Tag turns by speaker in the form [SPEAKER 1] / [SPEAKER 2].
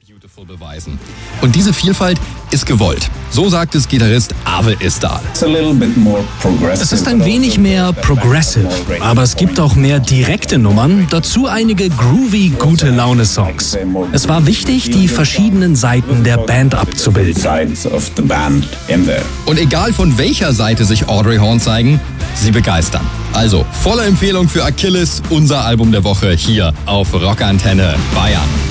[SPEAKER 1] Beautiful beweisen. Und diese Vielfalt ist gewollt. So sagt es Gitarrist Ave Isdal.
[SPEAKER 2] Es ist ein wenig mehr progressive, aber es gibt auch mehr direkte Nummern, dazu einige groovy, gute Laune-Songs. Es war wichtig, die verschiedenen Seiten der Band abzubilden.
[SPEAKER 1] Und egal von welcher Seite sich Audrey Horne zeigen, sie begeistern. Also volle Empfehlung für Achilles, unser Album der Woche hier auf Rockantenne Bayern.